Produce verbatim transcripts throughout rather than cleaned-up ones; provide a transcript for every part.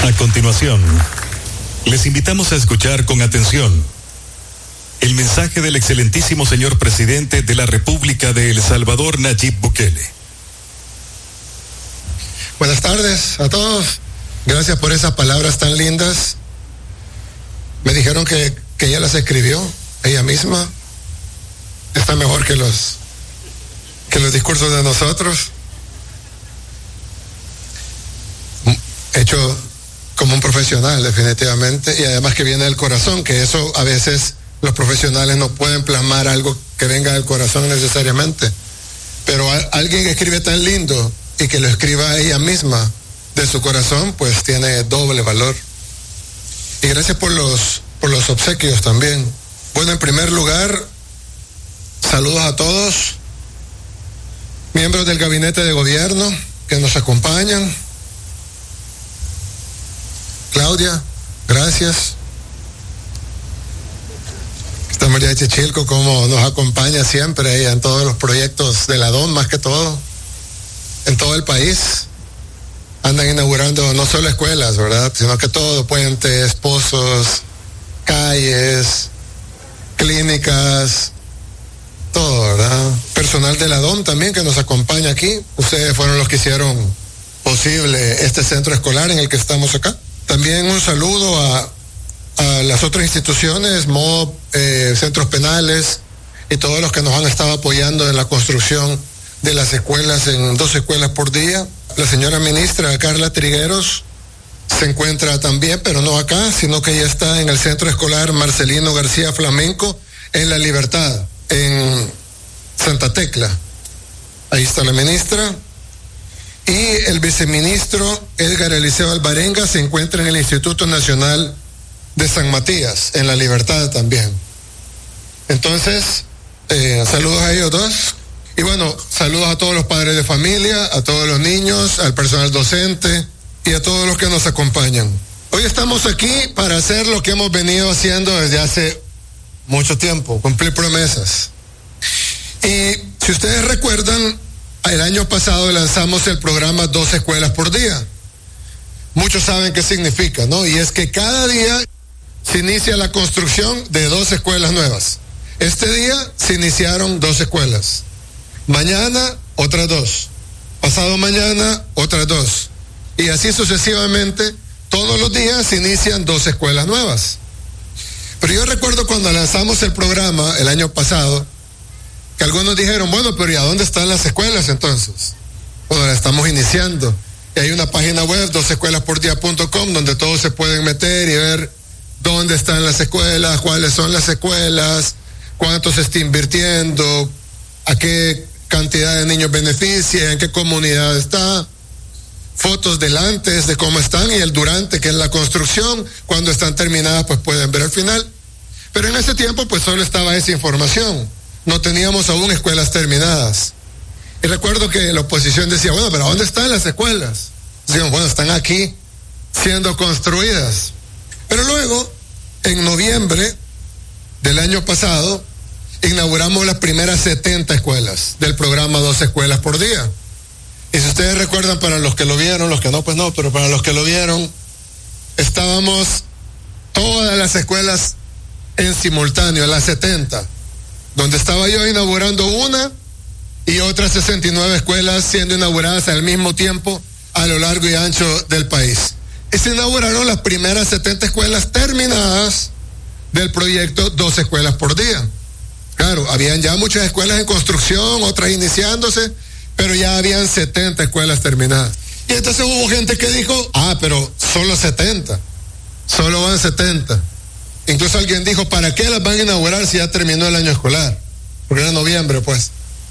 A continuación, les invitamos a escuchar con atención el mensaje del excelentísimo señor presidente de la República de El Salvador, Nayib Bukele. Buenas tardes a todos. Gracias por esas palabras tan lindas. Me dijeron que, que ella las escribió, ella misma. Está mejor que los, que los discursos de nosotros. Hecho como un profesional, definitivamente, y además que viene del corazón, que eso a veces los profesionales no pueden plasmar algo que venga del corazón necesariamente. Pero a, alguien que escribe tan lindo y que lo escriba ella misma de su corazón, pues tiene doble valor. Y gracias por los, por los obsequios también. Bueno, en primer lugar, saludos a todos, miembros del gabinete de gobierno que nos acompañan. Claudia, gracias. Esta María Chichilco, como nos acompaña siempre ella en todos los proyectos de la D O M, más que todo, en todo el país. Andan inaugurando no solo escuelas, ¿verdad?, sino que todo, puentes, pozos, calles, clínicas, todo, ¿verdad? Personal de la D O M también que nos acompaña aquí. Ustedes fueron los que hicieron posible este centro escolar en el que estamos acá. También un saludo a, a las otras instituciones, M O B, eh, centros penales y todos los que nos han estado apoyando en la construcción de las escuelas, en dos escuelas por día. La señora ministra Carla Trigueros se encuentra también, pero no acá, sino que ella está en el centro escolar Marcelino García Flamenco, en La Libertad, en Santa Tecla. Ahí está la ministra. Y el viceministro Edgar Eliseo Alvarenga se encuentra en el Instituto Nacional de San Matías, en La Libertad también. Entonces, eh, saludos a ellos dos. Y bueno, saludos a todos los padres de familia, a todos los niños, al personal docente y a todos los que nos acompañan. Hoy estamos aquí para hacer lo que hemos venido haciendo desde hace mucho tiempo, cumplir promesas. Y si ustedes recuerdan, el año pasado lanzamos el programa Dos Escuelas por Día. Muchos saben qué significa, ¿no? Y es que cada día se inicia la construcción de dos escuelas nuevas. Este día se iniciaron dos escuelas. Mañana, otras dos. Pasado mañana, otras dos. Y así sucesivamente, todos los días se inician dos escuelas nuevas. Pero yo recuerdo cuando lanzamos el programa el año pasado, que algunos dijeron, bueno, pero ¿y a dónde están las escuelas entonces? Bueno, la estamos iniciando. Y hay una página web, dos escuelas por día punto com, donde todos se pueden meter y ver dónde están las escuelas, cuáles son las escuelas, cuánto se está invirtiendo, a qué cantidad de niños beneficia, en qué comunidad está, fotos del antes de cómo están y el durante, que es la construcción. Cuando están terminadas, pues pueden ver el final. Pero en ese tiempo, pues solo estaba esa información. No teníamos aún escuelas terminadas. Y recuerdo que la oposición decía, bueno, pero ¿dónde están las escuelas? Decíamos, bueno, están aquí siendo construidas. Pero luego, en noviembre del año pasado, inauguramos las primeras setenta escuelas del programa Dos Escuelas por Día. Y si ustedes recuerdan, para los que lo vieron, los que no, pues no, pero para los que lo vieron, estábamos todas las escuelas en simultáneo, las setenta, donde estaba yo inaugurando una y otras sesenta y nueve escuelas siendo inauguradas al mismo tiempo a lo largo y ancho del país. Y se inauguraron las primeras setenta escuelas terminadas del proyecto Dos Escuelas por Día. Claro, habían ya muchas escuelas en construcción, otras iniciándose, pero ya habían setenta escuelas terminadas. Y entonces hubo gente que dijo, ah, pero solo setenta, solo van setenta. Incluso alguien dijo, ¿para qué las van a inaugurar si ya terminó el año escolar? Porque era noviembre, pues.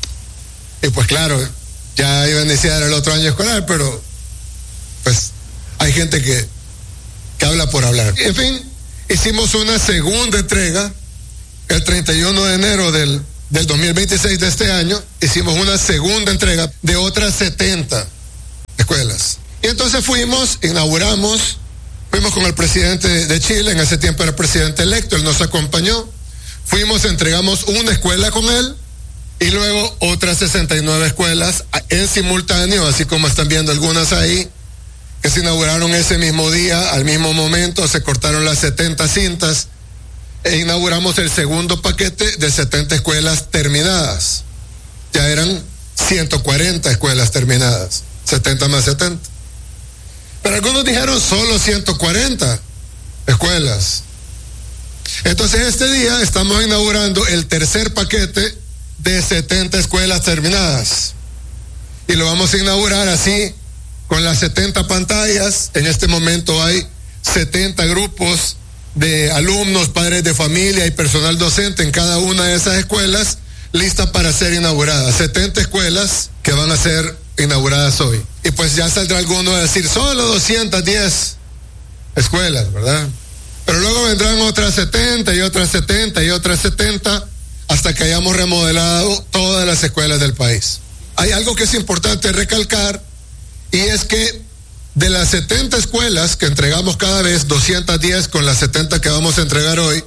Y pues claro, ya iba a iniciar el otro año escolar, pero pues hay gente que, que habla por hablar. En fin, hicimos una segunda entrega el treinta y uno de enero del, del dos mil veintiséis de este año. Hicimos una segunda entrega de otras setenta escuelas. Y entonces fuimos, inauguramos, fuimos con el presidente de Chile, en ese tiempo era presidente electo, él nos acompañó. Fuimos, entregamos una escuela con él y luego otras sesenta y nueve escuelas en simultáneo, así como están viendo algunas ahí, que se inauguraron ese mismo día, al mismo momento, se cortaron las setenta cintas e inauguramos el segundo paquete de setenta escuelas terminadas. Ya eran ciento cuarenta escuelas terminadas, setenta más setenta. Pero algunos dijeron solo ciento cuarenta escuelas. Entonces este día estamos inaugurando el tercer paquete de setenta escuelas terminadas. Y lo vamos a inaugurar así, con las setenta pantallas. En este momento hay setenta grupos de alumnos, padres de familia y personal docente en cada una de esas escuelas, listas para ser inauguradas. setenta escuelas que van a ser inauguradas hoy. Y pues ya saldrá alguno a decir, solo doscientas diez escuelas, ¿verdad? Pero luego vendrán otras setenta y otras setenta y otras setenta hasta que hayamos remodelado todas las escuelas del país. Hay algo que es importante recalcar, y es que de las setenta escuelas que entregamos cada vez, doscientas diez con las setenta que vamos a entregar hoy,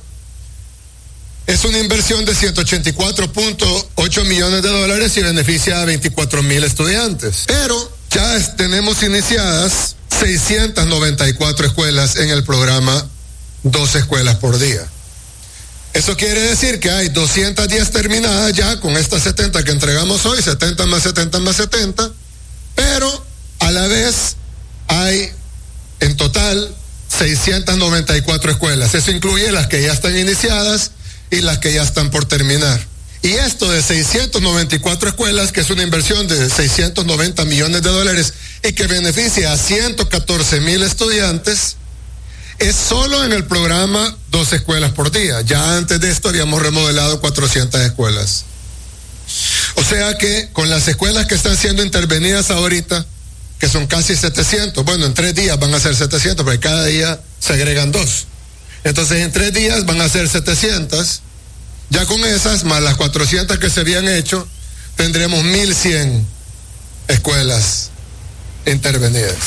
es una inversión de ciento ochenta y cuatro punto ocho millones de dólares y beneficia a veinticuatro mil estudiantes. Pero ya tenemos iniciadas seiscientas noventa y cuatro escuelas en el programa dos escuelas por día. Eso quiere decir que hay doscientas diez terminadas ya con estas setenta que entregamos hoy, setenta más setenta más setenta, pero a la vez hay en total seiscientas noventa y cuatro escuelas. Eso incluye las que ya están iniciadas y las que ya están por terminar. Y esto de seiscientas noventa y cuatro escuelas, que es una inversión de seiscientos noventa millones de dólares y que beneficia a ciento catorce mil estudiantes, es solo en el programa dos escuelas por día. Ya antes de esto habíamos remodelado cuatrocientas escuelas. O sea que con las escuelas que están siendo intervenidas ahorita, que son casi setecientos, bueno, en tres días van a ser setecientos, porque cada día se agregan dos. Entonces en tres días van a ser setecientas. Ya con esas, más las cuatrocientas que se habían hecho, tendremos mil cien escuelas intervenidas.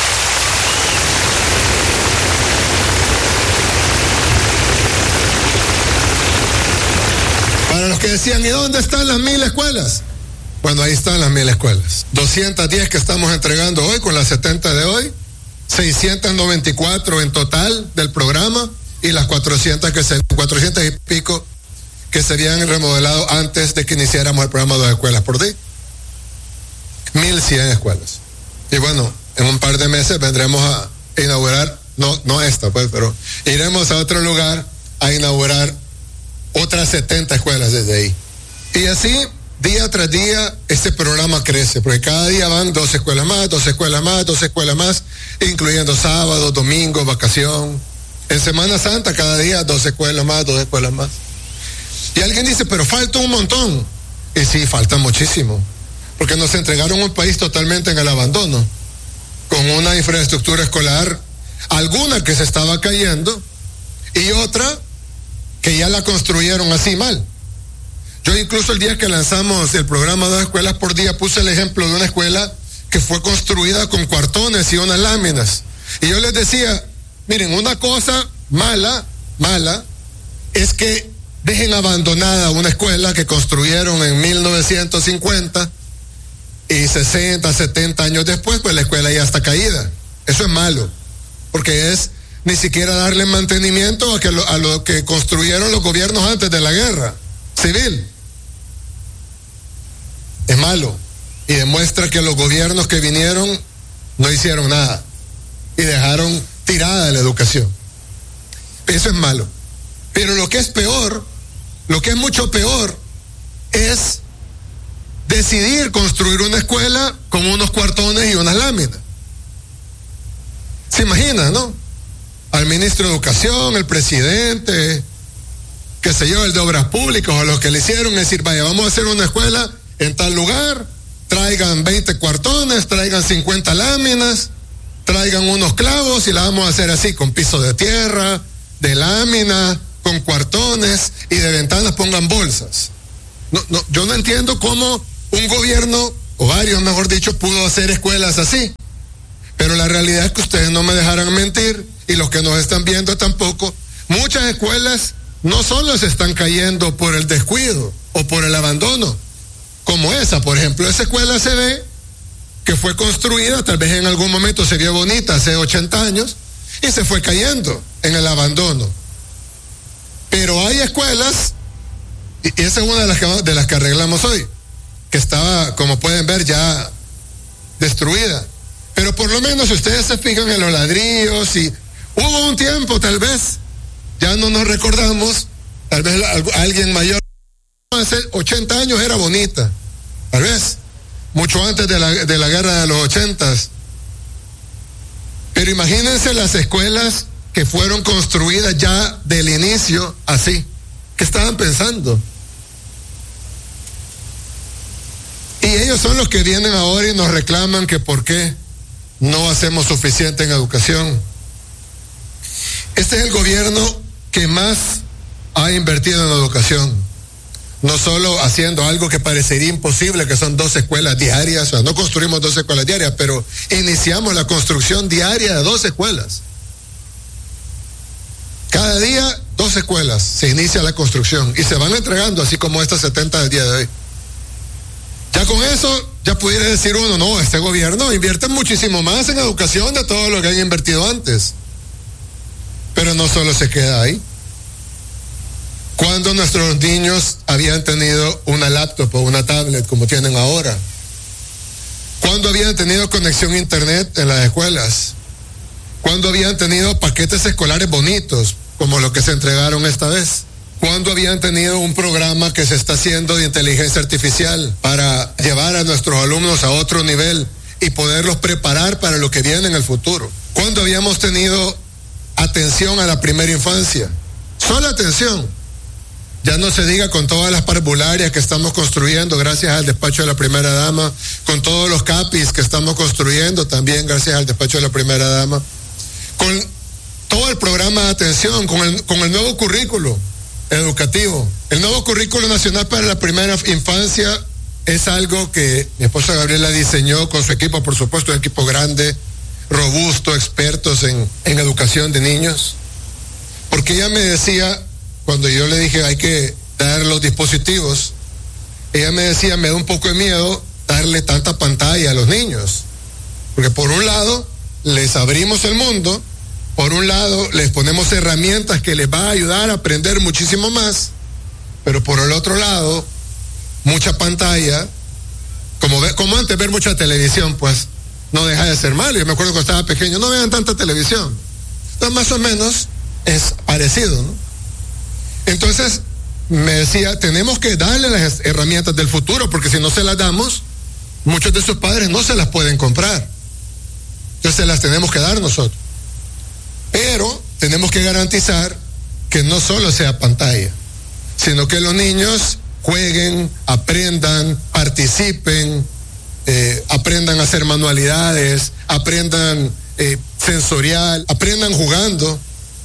Para los que decían, ¿y dónde están las mil escuelas? Bueno, ahí están las mil escuelas. doscientas diez que estamos entregando hoy con las setenta de hoy, seiscientas noventa y cuatro en total del programa y las cuatrocientas que se, cuatrocientas y pico que serían remodelados antes de que iniciáramos el programa dos escuelas por día. mil cien escuelas. Y bueno, en un par de meses vendremos a inaugurar, no, no esta pues, pero iremos a otro lugar a inaugurar otras setenta escuelas desde ahí. Y así, día tras día, este programa crece, porque cada día van dos escuelas más, dos escuelas más, dos escuelas más, incluyendo sábado, domingo, vacación. En Semana Santa, cada día dos escuelas más, dos escuelas más. Y alguien dice, pero falta un montón. Y sí, falta muchísimo, porque nos entregaron un país totalmente en el abandono, con una infraestructura escolar, alguna que se estaba cayendo, y otra que ya la construyeron así mal. Yo incluso el día que lanzamos el programa Dos Escuelas por Día puse el ejemplo de una escuela que fue construida con cuartones y unas láminas. Y yo les decía, miren, una cosa mala, mala, es que dejen abandonada una escuela que construyeron en mil novecientos cincuenta y sesenta, setenta años después, pues la escuela ya está caída. Eso es malo, porque es ni siquiera darle mantenimiento a, que lo, a lo que construyeron los gobiernos antes de la guerra civil. Es malo y demuestra que los gobiernos que vinieron no hicieron nada y dejaron tirada la educación. Eso es malo. Pero lo que es peor, lo que es mucho peor, es decidir construir una escuela con unos cuartones y unas láminas. ¿Se imagina, no? Al ministro de Educación, el presidente, qué sé yo, el de Obras Públicas, o a los que le hicieron, es decir, vaya, vamos a hacer una escuela en tal lugar, traigan veinte cuartones, traigan cincuenta láminas, traigan unos clavos y la vamos a hacer así, con piso de tierra, de lámina, con cuartones y de ventanas pongan bolsas. No, no, yo no entiendo cómo un gobierno, o varios mejor dicho, pudo hacer escuelas así. Pero la realidad es que ustedes no me dejarán mentir, y los que nos están viendo tampoco. Muchas escuelas no solo se están cayendo por el descuido o por el abandono, como esa, por ejemplo. Esa escuela se ve que fue construida, tal vez en algún momento se vio bonita hace ochenta años, y se fue cayendo en el abandono. Pero hay escuelas, y esa es una de las que, de las que arreglamos hoy, que estaba, como pueden ver, ya destruida. Pero por lo menos si ustedes se fijan en los ladrillos, y hubo un tiempo tal vez, ya no nos recordamos, tal vez alguien mayor, hace ochenta años era bonita, tal vez, mucho antes de la, de la guerra de los ochentas. Pero imagínense las escuelas que fueron construidas ya del inicio así. ¿Qué estaban pensando? Y ellos son los que vienen ahora y nos reclaman que por qué no hacemos suficiente en educación. Este es el gobierno que más ha invertido en educación. No solo haciendo algo que parecería imposible, que son dos escuelas diarias, o sea, no construimos dos escuelas diarias, pero iniciamos la construcción diaria de dos escuelas. Cada día, dos escuelas, se inicia la construcción y se van entregando, así como estas setenta del día de hoy. Ya con eso, ya pudiera decir uno, no, este gobierno invierte muchísimo más en educación de todo lo que han invertido antes. Pero no solo se queda ahí. Cuando nuestros niños habían tenido una laptop o una tablet como tienen ahora? Cuando habían tenido conexión a internet en las escuelas? Cuando habían tenido paquetes escolares bonitos como los que se entregaron esta vez? Cuando habían tenido un programa que se está haciendo de inteligencia artificial para llevar a nuestros alumnos a otro nivel y poderlos preparar para lo que viene en el futuro? Cuando habíamos tenido atención a la primera infancia? Solo atención. Ya no se diga con todas las parvularias que estamos construyendo gracias al despacho de la primera dama, con todos los capis que estamos construyendo también gracias al despacho de la primera dama, con todo el programa de atención, con el, con el nuevo currículo educativo. El nuevo currículo nacional para la primera infancia es algo que mi esposa Gabriela diseñó con su equipo, por supuesto, un equipo grande, robusto, expertos en, en educación de niños, porque ella me decía, cuando yo le dije hay que dar los dispositivos, ella me decía, me da un poco de miedo darle tanta pantalla a los niños, porque por un lado les abrimos el mundo, por un lado les ponemos herramientas que les va a ayudar a aprender muchísimo más, pero por el otro lado, mucha pantalla, como, ve, como antes ver mucha televisión, pues no deja de ser malo. Yo me acuerdo cuando estaba pequeño, no vean tanta televisión. Entonces más o menos es parecido, ¿no? Entonces me decía, tenemos que darle las herramientas del futuro, porque si no se las damos, muchos de sus padres no se las pueden comprar. Entonces se las tenemos que dar nosotros. Pero tenemos que garantizar que no solo sea pantalla, sino que los niños jueguen, aprendan, participen, eh, aprendan a hacer manualidades, aprendan eh, sensorial, aprendan jugando.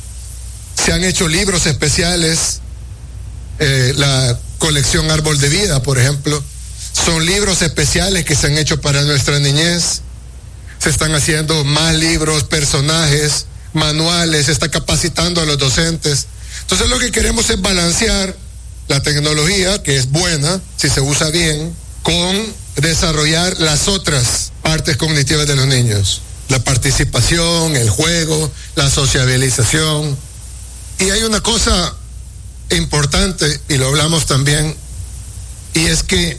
Se han hecho libros especiales, eh, la colección Árbol de Vida, por ejemplo, son libros especiales que se han hecho para nuestra niñez. Se están haciendo más libros, personajes, manuales, se está capacitando a los docentes. Entonces lo que queremos es balancear la tecnología, que es buena si se usa bien, con desarrollar las otras partes cognitivas de los niños, la participación, el juego, la sociabilización. Y hay una cosa importante, y lo hablamos también, y es que,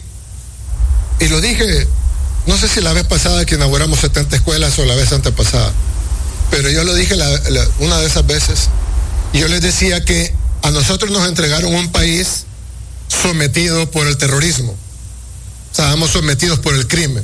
y lo dije, no sé si la vez pasada que inauguramos setenta escuelas o la vez antepasada, pero yo lo dije la, la, una de esas veces, y yo les decía que a nosotros nos entregaron un país sometido por el terrorismo, estábamos sometidos por el crimen,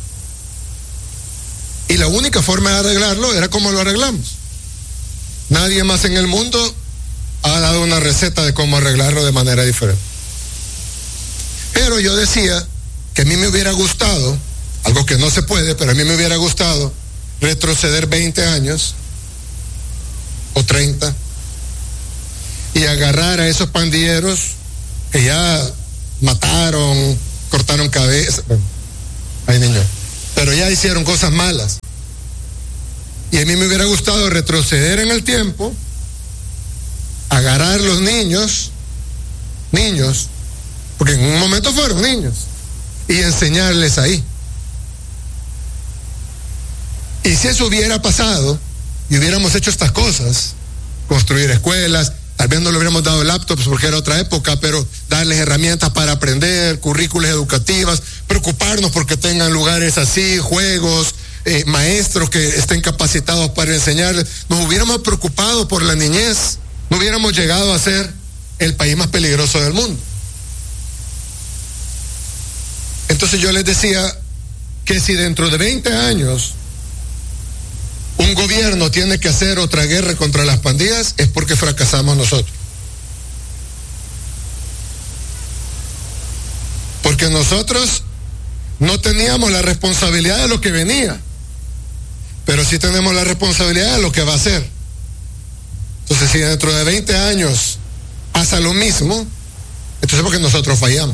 y la única forma de arreglarlo era como lo arreglamos. Nadie más en el mundo ha dado una receta de cómo arreglarlo de manera diferente. Pero yo decía que a mí me hubiera gustado, algo que no se puede, pero a mí me hubiera gustado retroceder veinte años o treinta y agarrar a esos pandilleros que ya mataron, cortaron cabezas, ay niño, pero ya hicieron cosas malas. Y a mí me hubiera gustado retroceder en el tiempo, agarrar los niños, niños, porque en un momento fueron niños, y enseñarles ahí. Y si eso hubiera pasado y hubiéramos hecho estas cosas, construir escuelas, tal vez no le hubiéramos dado laptops porque era otra época, pero darles herramientas para aprender, currículas educativas, preocuparnos porque tengan lugares así, juegos, eh, maestros que estén capacitados para enseñarles, nos hubiéramos preocupado por la niñez, no hubiéramos llegado a ser el país más peligroso del mundo. Entonces yo les decía que si dentro de veinte años un gobierno tiene que hacer otra guerra contra las pandillas, es porque fracasamos nosotros. Porque nosotros no teníamos la responsabilidad de lo que venía, pero sí tenemos la responsabilidad de lo que va a ser. Entonces, si dentro de veinte años pasa lo mismo, entonces es porque nosotros fallamos.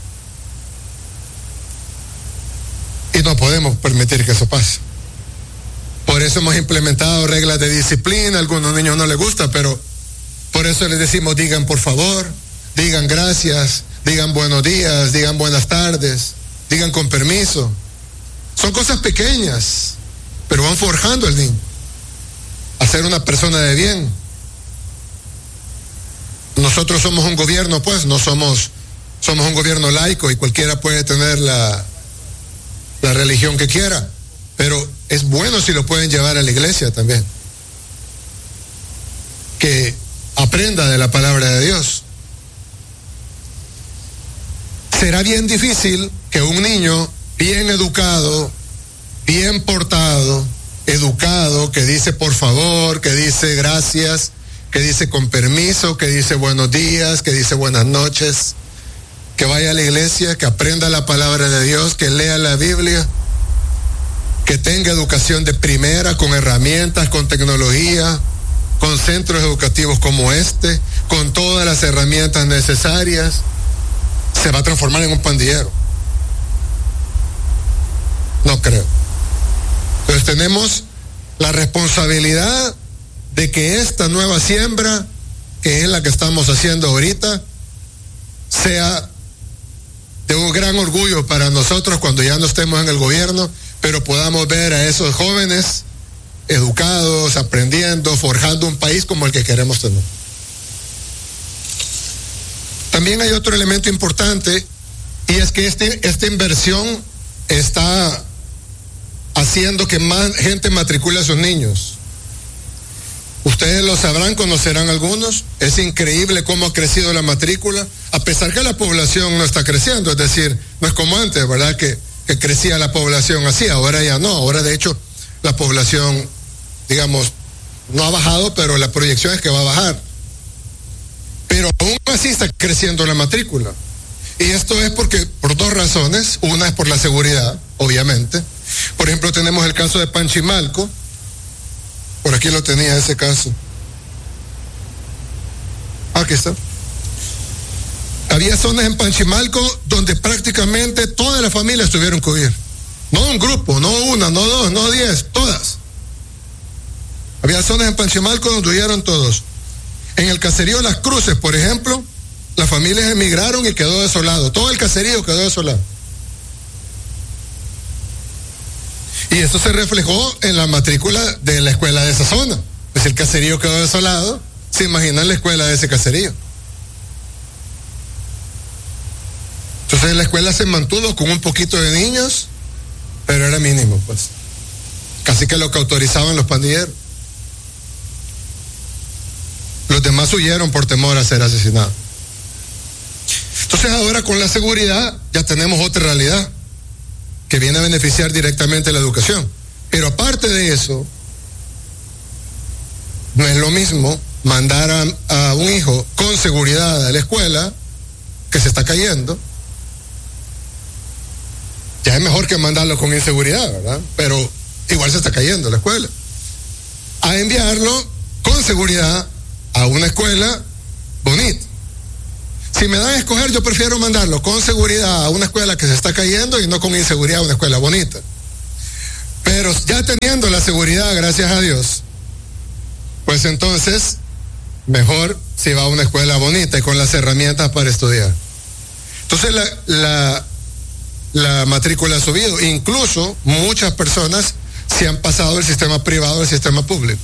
Y no podemos permitir que eso pase. Por eso hemos implementado reglas de disciplina, a algunos niños no les gusta, pero por eso les decimos digan por favor, digan gracias, digan buenos días, digan buenas tardes, digan con permiso. Son cosas pequeñas, pero van forjando al niño a ser una persona de bien. Nosotros somos un gobierno, pues, no somos, somos un gobierno laico y cualquiera puede tener la, la religión que quiera, pero es bueno si lo pueden llevar a la iglesia también. Que aprenda de la palabra de Dios. Será bien difícil que un niño bien educado, bien portado, educado, que dice por favor, que dice gracias, que dice con permiso, que dice buenos días, que dice buenas noches, que vaya a la iglesia, que aprenda la palabra de Dios, que lea la Biblia, que tenga educación de primera, con herramientas, con tecnología, con centros educativos como este, con todas las herramientas necesarias, se va a transformar en un pandillero. No creo. Entonces tenemos la responsabilidad de que esta nueva siembra, que es la que estamos haciendo ahorita, sea de un gran orgullo para nosotros cuando ya no estemos en el gobierno, pero podamos ver a esos jóvenes educados, aprendiendo, forjando un país como el que queremos tener. También hay otro elemento importante, y es que este, esta inversión está haciendo que más gente matricule a sus niños. Ustedes lo sabrán, conocerán algunos. Es increíble cómo ha crecido la matrícula, a pesar que la población no está creciendo, es decir, no es como antes, ¿verdad? Que, que crecía la población así, ahora ya no, ahora de hecho la población, digamos, no ha bajado, pero la proyección es que va a bajar. Pero aún así está creciendo la matrícula. Y esto es porque, por dos razones. Una es por la seguridad, obviamente. Por ejemplo, tenemos el caso de Panchimalco. Por aquí lo tenía ese caso. Aquí está. Había zonas en Panchimalco donde prácticamente todas las familias tuvieron que huir. No un grupo, no una, no dos, no diez, todas. Había zonas en Panchimalco donde huyeron todos. En el caserío Las Cruces, por ejemplo, las familias emigraron y quedó desolado. Todo el caserío quedó desolado. Y eso se reflejó en la matrícula de la escuela de esa zona. Pues el caserío quedó desolado, se imaginan la escuela de ese caserío. Entonces la escuela se mantuvo con un poquito de niños, pero era mínimo, pues. Casi que lo que autorizaban los pandilleros. Los demás huyeron por temor a ser asesinados. Entonces ahora con la seguridad ya tenemos otra realidad que viene a beneficiar directamente la educación. Pero aparte de eso, no es lo mismo mandar a, a un hijo con seguridad a la escuela que se está cayendo. Ya es mejor que mandarlo con inseguridad, ¿verdad? Pero igual se está cayendo la escuela. A enviarlo con seguridad a una escuela bonita. Si me dan a escoger, yo prefiero mandarlo con seguridad a una escuela que se está cayendo y no con inseguridad a una escuela bonita. Pero ya teniendo la seguridad, gracias a Dios, pues entonces mejor si va a una escuela bonita y con las herramientas para estudiar. Entonces la, la, la matrícula ha subido. Incluso muchas personas si han pasado del sistema privado al sistema público.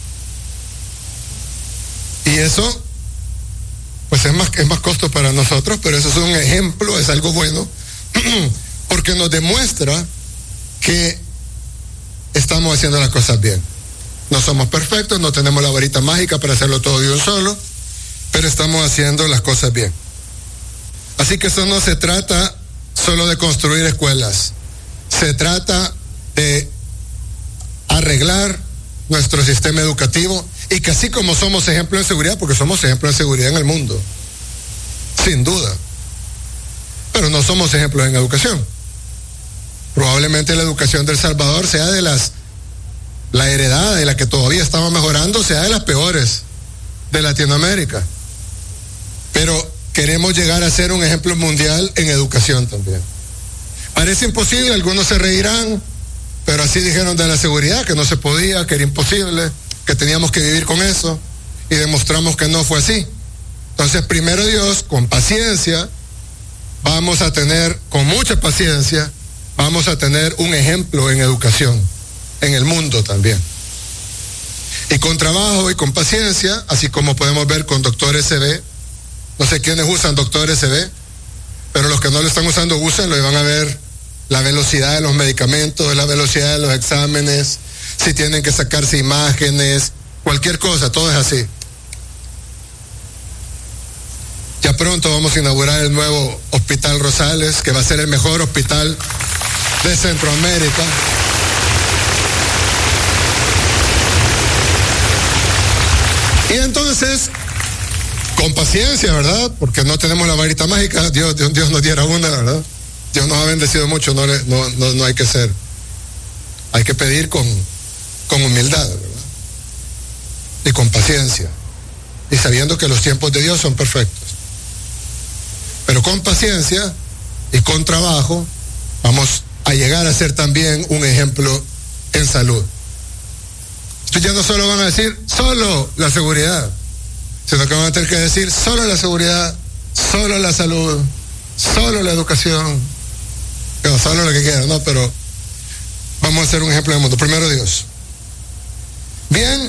Y eso, pues es más, es más costo para nosotros, pero eso es un ejemplo, es algo bueno, porque nos demuestra que estamos haciendo las cosas bien. No somos perfectos, no tenemos la varita mágica para hacerlo todo de un solo, pero estamos haciendo las cosas bien. Así que eso no se trata solo de construir escuelas, se trata de arreglar nuestro sistema educativo, y que así como somos ejemplo de seguridad, porque somos ejemplo de seguridad en el mundo, sin duda, pero no somos ejemplos en educación. Probablemente la educación de El Salvador sea de las, la heredad de la que todavía estamos mejorando, sea de las peores de Latinoamérica, pero queremos llegar a ser un ejemplo mundial en educación también. Parece imposible, algunos se reirán, pero así dijeron de la seguridad, que no se podía, que era imposible, que teníamos que vivir con eso, y demostramos que no fue así. Entonces, primero Dios, con paciencia, vamos a tener, con mucha paciencia, vamos a tener un ejemplo en educación, en el mundo también. Y con trabajo y con paciencia, así como podemos ver con Doctor S B, no sé quiénes usan Doctor S B, pero los que no lo están usando, úsenlo y van a ver la velocidad de los medicamentos, la velocidad de los exámenes, si tienen que sacarse imágenes, cualquier cosa, todo es así. Ya pronto vamos a inaugurar el nuevo Hospital Rosales, que va a ser el mejor hospital de Centroamérica. Y entonces, con paciencia, ¿verdad? Porque no tenemos la varita mágica, Dios, Dios, Dios nos diera una, ¿verdad? Dios nos ha bendecido mucho, no, le, no, no, no hay que ser, hay que pedir con, con humildad, ¿verdad? Y con paciencia, y sabiendo que los tiempos de Dios son perfectos. Pero con paciencia y con trabajo vamos a llegar a ser también un ejemplo en salud. Entonces ya no solo van a decir solo la seguridad, sino que van a tener que decir solo la seguridad, solo la salud, solo la educación, no, solo lo que quieran, no, pero vamos a ser un ejemplo del mundo. Primero Dios. Bien.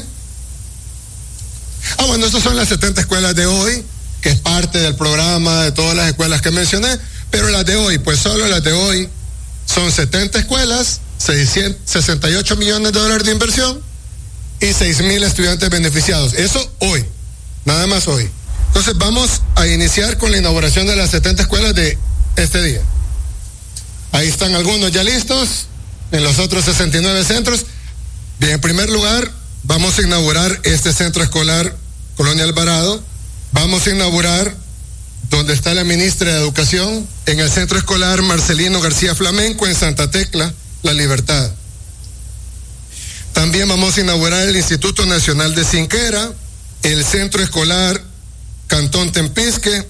Ah, bueno, estas son las setenta escuelas de hoy, que es parte del programa de todas las escuelas que mencioné, pero las de hoy, pues solo las de hoy son setenta escuelas, sesenta y ocho millones de dólares de inversión y seis mil estudiantes beneficiados. Eso hoy, nada más hoy. Entonces vamos a iniciar con la inauguración de las setenta escuelas de este día. Ahí están algunos ya listos, en los otros sesenta y nueve centros. Bien, en primer lugar, vamos a inaugurar este centro escolar Colonia Alvarado. Vamos a inaugurar donde está la ministra de Educación, en el centro escolar Marcelino García Flamenco, en Santa Tecla, La Libertad. También vamos a inaugurar el Instituto Nacional de Cinquera, el centro escolar Cantón Tempisque,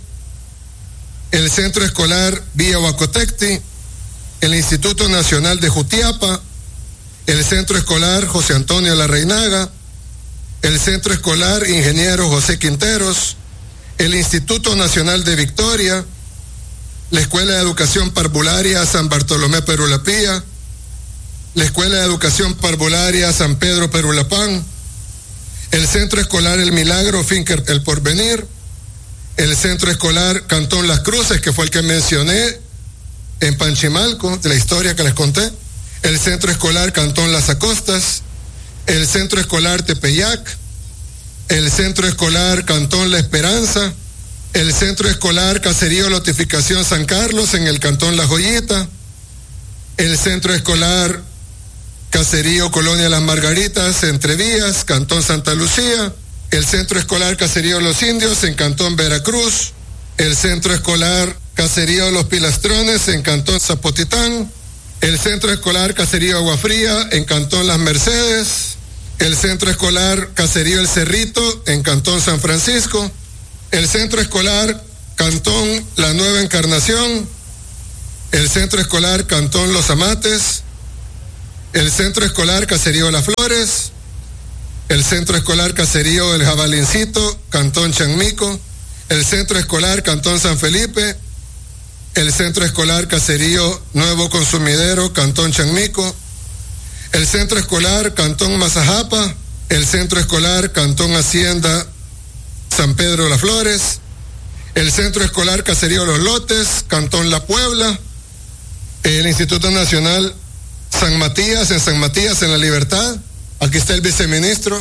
el centro escolar Villa Huacotecti, el Instituto Nacional de Jutiapa, el centro escolar José Antonio Larreinaga, el centro escolar Ingeniero José Quinteros, el Instituto Nacional de Victoria, la Escuela de Educación Parvularia San Bartolomé Perulapía, la Escuela de Educación Parvularia San Pedro Perulapán, el Centro Escolar El Milagro Finca El Porvenir, el Centro Escolar Cantón Las Cruces, que fue el que mencioné en Panchimalco, de la historia que les conté, el Centro Escolar Cantón Las Acostas, el Centro Escolar Tepeyac, el Centro Escolar Cantón La Esperanza, el Centro Escolar Caserío Lotificación San Carlos en el Cantón La Joyita, el Centro Escolar Caserío Colonia Las Margaritas, Entre Vías, Cantón Santa Lucía, el Centro Escolar Caserío Los Indios en Cantón Veracruz, el Centro Escolar Caserío Los Pilastrones en Cantón Zapotitán, el Centro Escolar Caserío Agua Fría en Cantón Las Mercedes, el Centro Escolar Caserío El Cerrito en Cantón San Francisco, el Centro Escolar Cantón La Nueva Encarnación, el Centro Escolar Cantón Los Amates, el Centro Escolar Caserío Las Flores, el Centro Escolar Caserío El Jabalincito, Cantón Chanmico, el Centro Escolar Cantón San Felipe, el Centro Escolar Caserío Nuevo Consumidero, Cantón Chanmico, el Centro Escolar Cantón Mazajapa, el Centro Escolar Cantón Hacienda San Pedro de las Flores, el Centro Escolar Caserío Los Lotes, Cantón La Puebla, el Instituto Nacional San Matías, en San Matías, en La Libertad, aquí está el viceministro,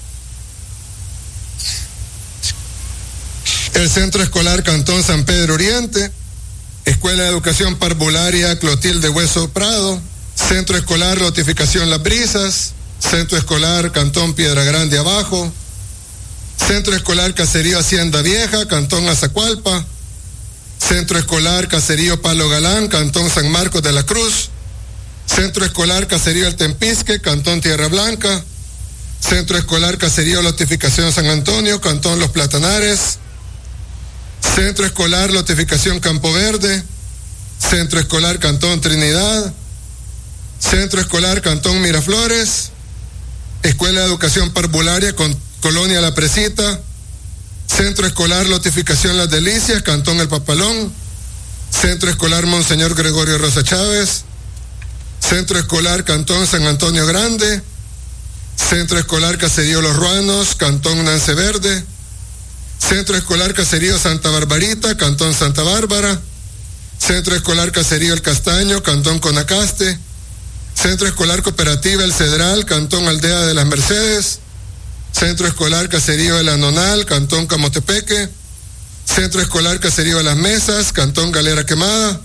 el Centro Escolar Cantón San Pedro Oriente, Escuela de Educación Parvularia Clotilde Hueso Prado, Centro Escolar Notificación Las Brisas, Centro Escolar Cantón Piedra Grande Abajo, Centro Escolar Caserío Hacienda Vieja, Cantón Azacualpa, Centro Escolar Caserío Palo Galán, Cantón San Marcos de la Cruz, Centro Escolar Caserío El Tempisque, Cantón Tierra Blanca, Centro Escolar Caserío Notificación San Antonio, Cantón Los Platanares, Centro Escolar Notificación Campo Verde, Centro Escolar Cantón Trinidad, Centro Escolar Cantón Miraflores, Escuela de Educación Parvularia con Colonia La Presita, Centro Escolar Notificación Las Delicias, Cantón El Papalón, Centro Escolar Monseñor Gregorio Rosa Chávez, Centro Escolar Cantón San Antonio Grande, Centro Escolar Caserío Los Ruanos, Cantón Nance Verde, Centro Escolar Caserío Santa Barbarita, Cantón Santa Bárbara, Centro Escolar Caserío El Castaño, Cantón Conacaste, Centro Escolar Cooperativa El Cedral, Cantón Aldea de las Mercedes, Centro Escolar Caserío El Anonal, Cantón Camotepeque, Centro Escolar Caserío Las Mesas, Cantón Galera Quemada,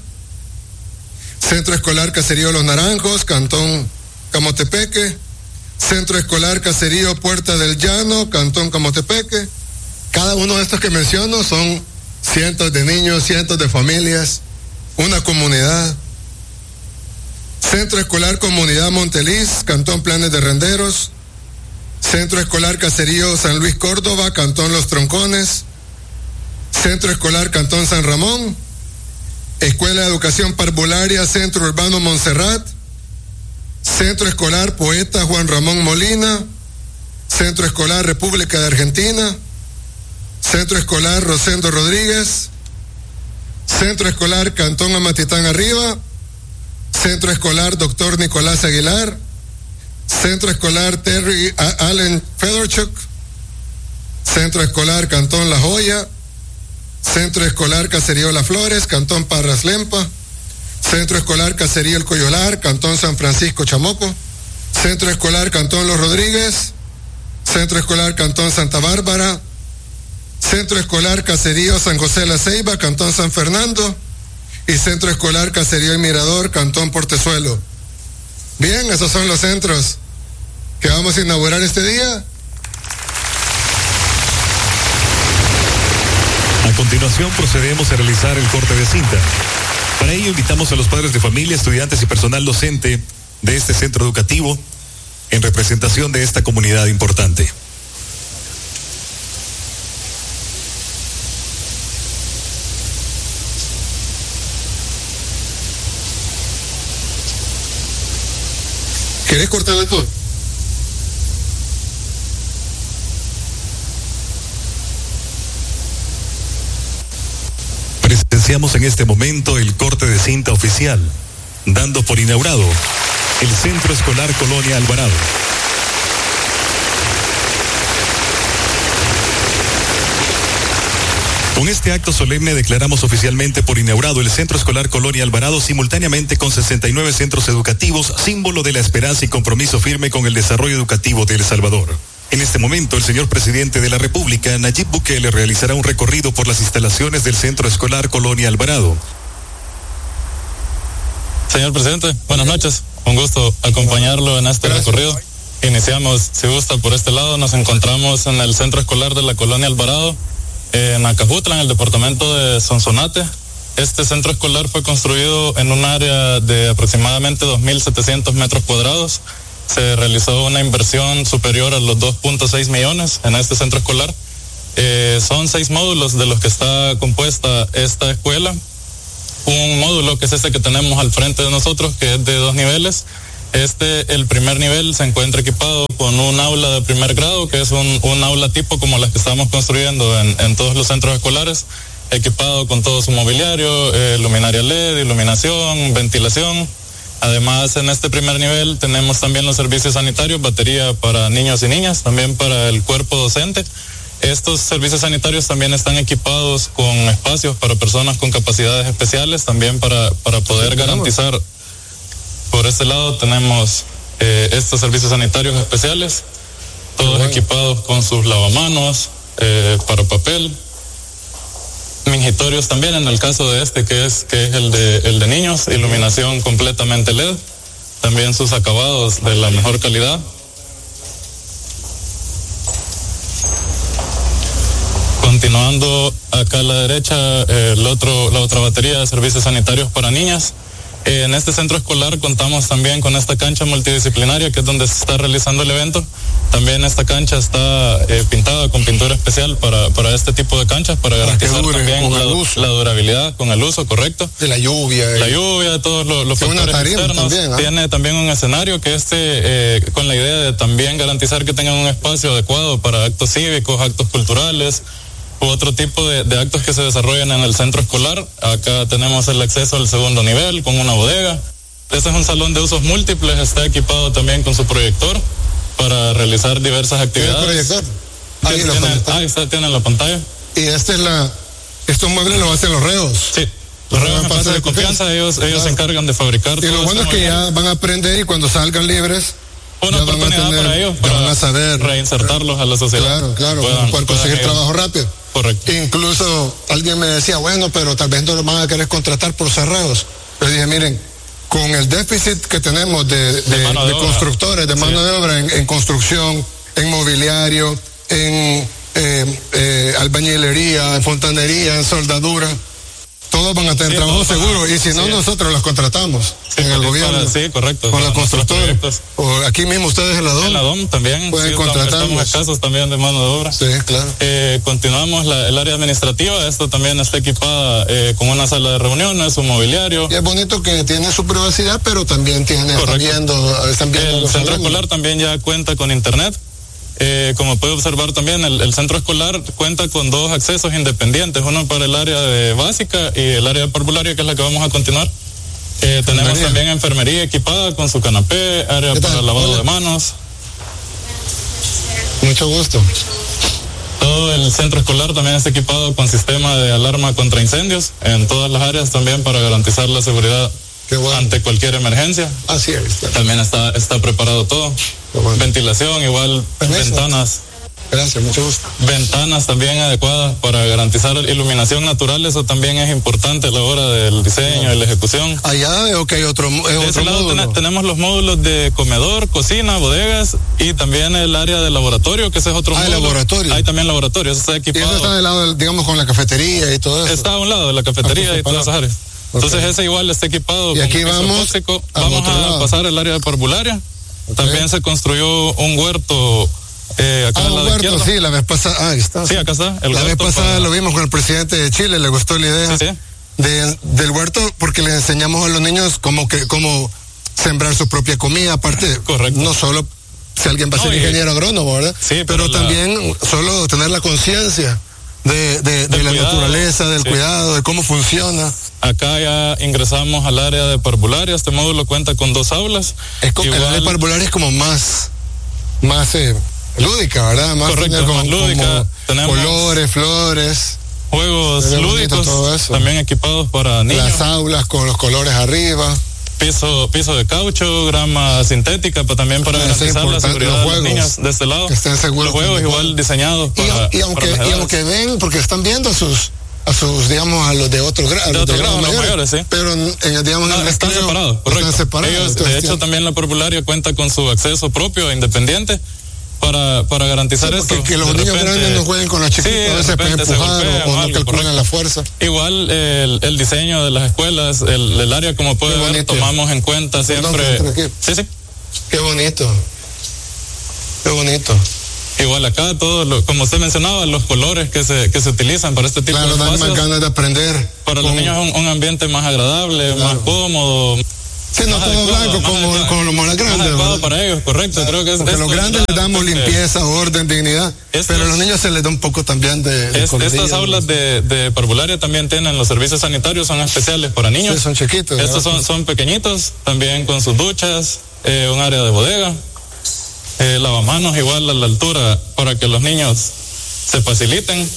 Centro Escolar Caserío Los Naranjos, Cantón Camotepeque, Centro Escolar Caserío Puerta del Llano, Cantón Camotepeque. Cada uno de estos que menciono son cientos de niños, cientos de familias, una comunidad. Centro Escolar Comunidad Monteliz, Cantón Planes de Renderos, Centro Escolar Caserío San Luis Córdoba, Cantón Los Troncones, Centro Escolar Cantón San Ramón, Escuela de Educación Parvularia Centro Urbano Montserrat, Centro Escolar Poeta Juan Ramón Molina, Centro Escolar República de Argentina, Centro Escolar Rosendo Rodríguez, Centro Escolar Cantón Amatitán Arriba, Centro Escolar Doctor Nicolás Aguilar, Centro Escolar Terry Allen Fedorchuk, Centro Escolar Cantón La Joya, Centro Escolar Caserío Las Flores, Cantón Parras Lempa, Centro Escolar Caserío El Coyolar, Cantón San Francisco Chamoco, Centro Escolar Cantón Los Rodríguez, Centro Escolar Cantón Santa Bárbara, Centro Escolar Caserío San José La Ceiba, Cantón San Fernando, y Centro Escolar Caserío El Mirador, Cantón Portezuelo. Bien, esos son los centros que vamos a inaugurar este día. A continuación procedemos a realizar el corte de cinta. Para ello invitamos a los padres de familia, estudiantes y personal docente de este centro educativo en representación de esta comunidad importante. ¿Querés cortar el todo? Presenciamos en este momento el corte de cinta oficial, dando por inaugurado el Centro Escolar Colonia Alvarado. Con este acto solemne declaramos oficialmente por inaugurado el Centro Escolar Colonia Alvarado, simultáneamente con sesenta y nueve centros educativos, símbolo de la esperanza y compromiso firme con el desarrollo educativo de El Salvador. En este momento, el señor presidente de la República, Nayib Bukele, realizará un recorrido por las instalaciones del Centro Escolar Colonia Alvarado. Señor presidente, buenas noches. Un gusto acompañarlo en este Gracias. recorrido. Iniciamos, si gusta, por este lado. Nos encontramos en el Centro Escolar de la Colonia Alvarado, en Acajutla, en el departamento de Sonsonate. Este centro escolar fue construido en un área de aproximadamente dos mil setecientos metros cuadrados. Se realizó una inversión superior a los dos punto seis millones en este centro escolar. Eh, son seis módulos de los que está compuesta esta escuela. Un módulo que es este que tenemos al frente de nosotros, que es de dos niveles. Este, el primer nivel, se encuentra equipado con un aula de primer grado, que es un, un aula tipo como las que estamos construyendo en, en todos los centros escolares, equipado con todo su mobiliario, eh, luminaria L E D, iluminación, ventilación. Además, en este primer nivel tenemos también los servicios sanitarios, batería para niños y niñas, también para el cuerpo docente. Estos servicios sanitarios también están equipados con espacios para personas con capacidades especiales, también para, para poder garantizar. Por este lado tenemos eh, estos servicios sanitarios especiales, todos bueno. equipados con sus lavamanos, eh, para papel, mingitorios también en el caso de este que es que es el de el de niños, iluminación completamente L E D, también sus acabados de la mejor calidad. Continuando acá a la derecha, eh, el otro la otra batería de servicios sanitarios para niñas. Eh, en este centro escolar contamos también con esta cancha multidisciplinaria que es donde se está realizando el evento. También esta cancha está eh, pintada con pintura especial para, para este tipo de canchas, para garantizar dure, también la, la durabilidad con el uso correcto. De la lluvia. La y... lluvia, de todos los, los factores externos. También, ¿eh? Tiene también un escenario que este, eh, con la idea de también garantizar que tengan un espacio adecuado para actos cívicos, actos culturales, u otro tipo de, de actos que se desarrollan en el centro escolar. Acá tenemos el acceso al segundo nivel con una bodega. Este es un salón de usos múltiples, está equipado también con su proyector para realizar diversas actividades. ¿Tiene proyector? Ahí tiene, tiene, ahí está, tiene la pantalla. Y esta es la, estos muebles los hacen los reos. Sí, los reos en fase de confianza, confianza. ellos, ellos claro. se encargan de fabricar. Y lo bueno es que ya van a aprender y cuando salgan libres, una oportunidad tener, para ellos, para van a saber reinsertarlos a la sociedad. Claro, claro, puedan, para conseguir ellos. trabajo rápido. Correcto. Incluso alguien me decía, bueno, pero tal vez no lo van a querer contratar por cerrados. Pero dije, miren, con el déficit que tenemos de, de, de, de, de constructores, de mano sí. de obra en, en construcción, en mobiliario, en eh, eh, albañilería, en fontanería, en soldadura, todos van a tener sí, trabajo seguro y si no sí. nosotros los contratamos sí, en el gobierno. Para, sí, correcto. Con la constructora. O aquí mismo ustedes en la D O M. En la D O M también. Pueden sí, contratarnos. Estamos escasos también de mano de obra. Sí, claro. Eh, continuamos la, el área administrativa. Esto también está equipada eh, con una sala de reuniones, un mobiliario. Y es bonito que tiene su privacidad, pero también tiene, están viendo, están viendo el centro alumnos. escolar también ya cuenta con internet. Eh, como puede observar también, el, el centro escolar cuenta con dos accesos independientes, uno para el área de básica y el área de parvularia, que es la que vamos a continuar. Eh, tenemos también enfermería equipada con su canapé, área para lavado Hola. de manos. Mucho gusto. Todo el centro escolar también está equipado con sistema de alarma contra incendios en todas las áreas también para garantizar la seguridad bueno. ante cualquier emergencia. Así es. También está, está preparado todo. Bueno. Ventilación, igual, Permiso. ventanas. Gracias, mucho gusto. Ventanas también adecuadas para garantizar iluminación natural, eso también es importante a la hora del diseño y la ejecución. Allá veo que hay otro, es de otro ese lado módulo. Ten, tenemos los módulos de comedor, cocina, bodegas y también el área de laboratorio, que ese es otro ah, módulo. laboratorio. Hay también laboratorio, eso está equipado. Y eso está del lado, digamos, con la cafetería y todo eso. Está a un lado de la cafetería y todas esas áreas. Okay. Entonces ese igual está equipado. Y aquí vamos, vamos a lado. pasar el área de parvularia. Okay. También se construyó un huerto eh, acá ah, al lado un huerto, izquierdo. sí, la vez pasada. Ah, ahí está. Sí, acá está. El la vez pasada para... lo vimos con el presidente de Chile, le gustó la idea sí, sí. De, del huerto porque le enseñamos a los niños cómo que cómo sembrar su propia comida, aparte, correcto. No solo si alguien va a ser no, ingeniero y... agrónomo, ¿verdad? Sí, pero, pero también la... solo tener la conciencia de, de, de la cuidado, naturaleza, del sí. cuidado, de cómo funciona. Acá ya ingresamos al área de parvularia. Este módulo cuenta con dos aulas. Es como Igual... el área de parvularia es como más, más eh, lúdica, ¿verdad? Más, Correcto, como, más lúdica. Como Tenemos colores, flores. Juegos lúdicos, también equipados para niños. Las aulas con los colores arriba. Piso, piso de caucho, grama sintética, pero también para garantizar la seguridad los de juegos, los niños de este lado. Que estén seguros. Los juegos igual diseñados para, y, y aunque, para y aunque ven, porque están viendo a sus, a sus, digamos, a los de otro grado. De otro grado, los mayores, mayores, sí. Pero, en, digamos, no, en están recreo, separados, correcto. Están separados. Ellos, de hecho, tienen... también la parvularia cuenta con su acceso propio, independiente, para, para garantizar sí, esto. Que los de niños repente, grandes no jueguen con la chiquita, sí, a veces pueden empujar o, o no calculan la fuerza. Igual el, el diseño de las escuelas, el, el área, como puede ver, tomamos en cuenta siempre. Sí, sí. Qué bonito. Qué bonito. Igual acá, todo lo, como usted mencionaba, los colores que se que se utilizan para este tipo claro, de espacios. Claro, dan más ganas de aprender. Para con... los niños es un, un ambiente más agradable, claro. más cómodo. Sí, no todo blanco como, como los más grandes. Más para ellos, correcto. Claro, creo que es porque los grandes les damos limpieza, orden, dignidad, estos, pero a los niños se les da un poco también de... de es, estas aulas de, de parvularia también tienen los servicios sanitarios, son especiales para niños. Sí, son chiquitos. Estos son, son pequeñitos, también con sus duchas, eh, un área de bodega, eh, lavamanos igual a la altura para que los niños se faciliten.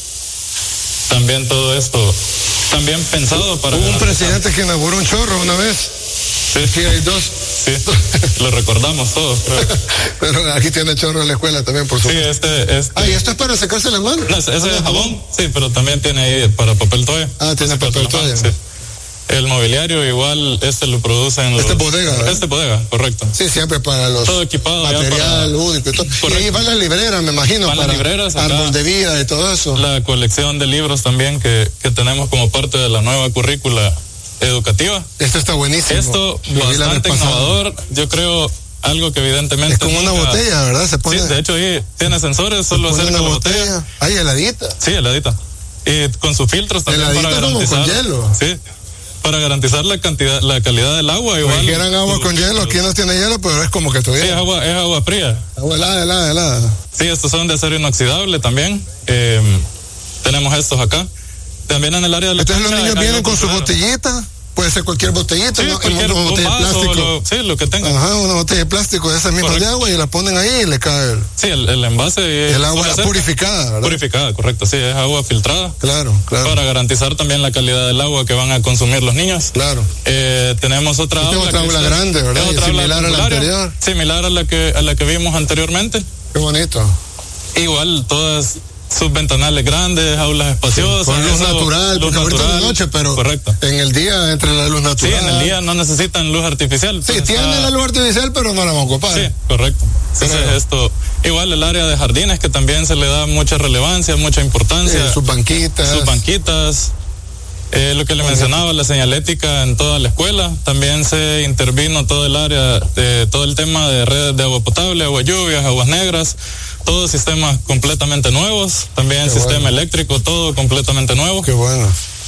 También todo esto, también pensado para... Hubo un presidente que inauguró un chorro una vez. Sí, sí, hay dos. Sí, lo recordamos todos, creo. Pero aquí tiene chorro en la escuela también, por supuesto. Sí, este, este. Ah, ¿y esto es para secarse las manos? No, ese ah, es jabón. jabón, sí, pero también tiene ahí para papel toalla. Ah, tiene papel toalla. Sí. El mobiliario igual, este lo producen los... Este bodega, ¿verdad? Este bodega, correcto. Sí, siempre para los... Todo equipado. Material, único y todo. Correcto. Y ahí van las libreras, me imagino, van para las libreras, árbol de vida y todo eso. La colección de libros también que, que tenemos como parte de la nueva currícula educativa. Esto está buenísimo. Esto bastante innovador, yo creo, algo que evidentemente... Es como nunca... una botella, ¿verdad? Se pone... Sí, de hecho ahí tiene sensores, solo acerca una la botella. botella. Ahí heladita. Sí, heladita. Y con sus filtros también heladita para garantizar... como con hielo. Sí, para garantizar la cantidad, la calidad del agua. Igual. Si quieran agua con hielo, aquí no tiene hielo, pero es como que tuviera. Sí, es agua, es agua fría. Agua helada, helada, helada. Sí, estos son de acero inoxidable también. Eh, tenemos estos acá. También en el área de la Entonces los niños vienen con su botellita. Puede ser cualquier botellita, sí, ¿no? Cualquier, una botella un vaso, de plástico. Lo, sí, lo que tengan. Ajá, una botella de plástico de esas mismas de agua y la ponen ahí y le cae el... Sí, el, el envase. El agua purificada, ¿verdad? Purificada, correcto, sí, es agua filtrada. Claro, claro. Para garantizar también la calidad del agua que van a consumir los niños. Claro. Eh, tenemos otra aula. Otra aula grande, ¿verdad? Otra similar aula a la anterior. Similar a la que, a la que vimos anteriormente. Qué bonito. Igual, todas... sus ventanales grandes, aulas espaciosas. Con luz eso, natural, luz porque natural, ahorita es de noche, pero correcto. En el día entre la luz natural. Sí, en el día no necesitan luz artificial. Sí, tienen está... la luz artificial, pero no la van a ocupar. Sí, correcto. Entonces esto, igual el área de jardines que también se le da mucha relevancia, mucha importancia. Sí, sus banquitas. Sus banquitas. Eh, lo que le mencionaba, la señalética en toda la escuela. También se intervino todo el área, de, todo el tema de redes de agua potable, agua lluvias, aguas negras. Todos sistemas completamente nuevos, también Qué sistema bueno. eléctrico, todo completamente nuevo. Qué bueno.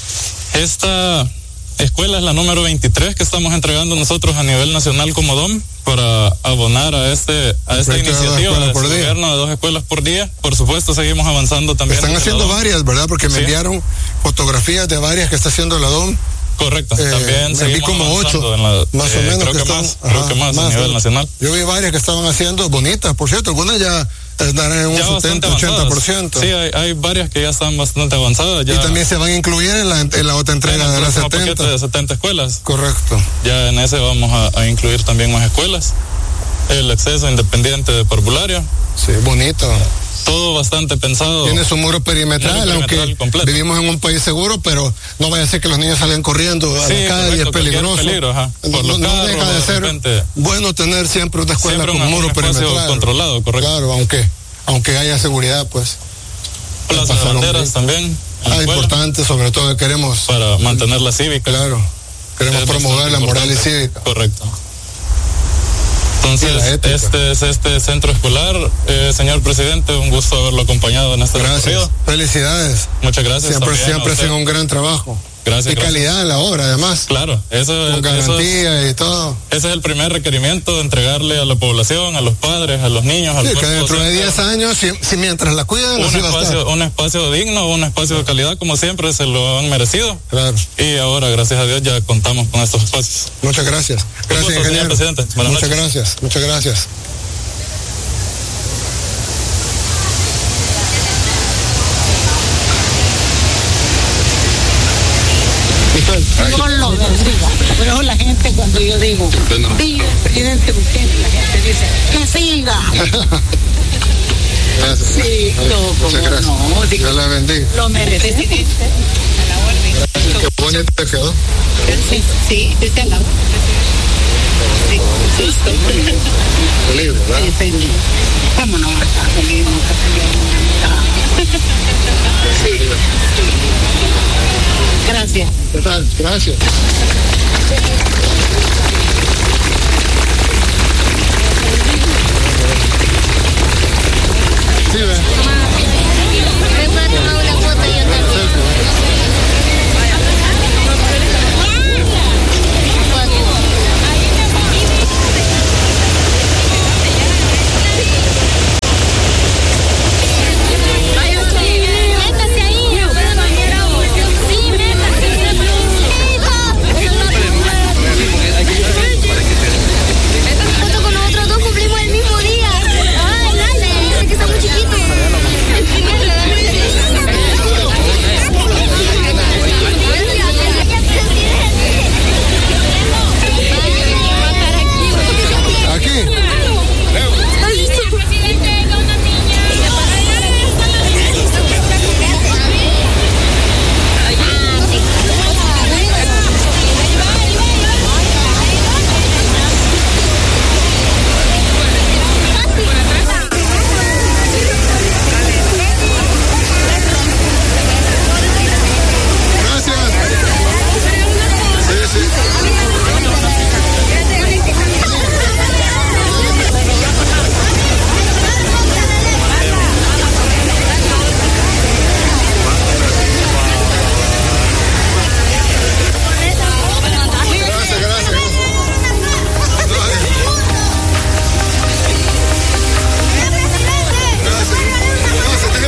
Esta escuela es la número veintitrés que estamos entregando nosotros a nivel nacional como D O M para abonar a este a esta iniciativa de, de gobierno de dos escuelas por día. Por supuesto, seguimos avanzando también. Están haciendo varias, ¿verdad? Porque me sí. enviaron fotografías de varias que está haciendo la D O M. Correcto, eh, también me vi como ocho, en la, más eh, o menos. Creo que, que más, están, creo ajá, que más, más a nivel ¿no? nacional. Yo vi varias que estaban haciendo bonitas, por cierto, algunas ya estarán en un ya setenta, ochenta por ciento. Sí, hay, hay varias que ya están bastante avanzadas. Ya y también se van a incluir en la, en la otra entrega de las setenta. de setenta escuelas. Correcto. Ya en ese vamos a, a incluir también más escuelas. El acceso independiente de parvularia. Sí, bonito. Todo bastante pensado. Tiene su muro perimetral, perimetral aunque completo. Vivimos en un país seguro, pero no vaya a ser que los niños salgan corriendo a sí, la calle, correcto, es peligroso. Peligro, ajá. Por no, los no carros, deja de ser repente, bueno tener siempre una escuela siempre con una, muro un perimetral. Controlado, correcto. Claro, aunque, aunque haya seguridad, pues. Plaza de banderas también. Ah, importante, sobre todo que queremos. Para mantener la cívica. Claro. Queremos es promover la moral y cívica. Correcto. Entonces, este es este centro escolar. Eh, señor presidente, un gusto haberlo acompañado en este gracias. recorrido. Felicidades. Muchas gracias. Siempre, también, siempre hacen un gran trabajo. Gracias. De calidad en la obra, además. Claro, eso con garantía eso es, y todo. Ese es el primer requerimiento, de entregarle a la población, a los padres, a los niños, al sí, que dentro de diez años, si, si mientras la cuidan, un así espacio, va a estar. un espacio digno, un espacio de calidad, como siempre se lo han merecido. Claro. Y ahora, gracias a Dios, ya contamos con estos espacios. Muchas gracias. Gracias, gusto, ingeniero. Presidente. Muchas noches. gracias. Muchas gracias. Dios lo bendiga. Por eso la gente cuando yo digo, diga presidente Bukele, la gente dice, que siga. Gracias. Sí, todo Muchas como gracias. no. Digo, Dios la bendiga. Lo merece. Presidente, a la orden. Qué bonito te quedó. Sí, sí, sí, a la orden. Sí, sí, estoy feliz. Feliz, ¿verdad? Sí, feliz. ¿Cómo no va a estar feliz? Nunca feliz. Sí. Gracias. ¿Qué tal? Gracias.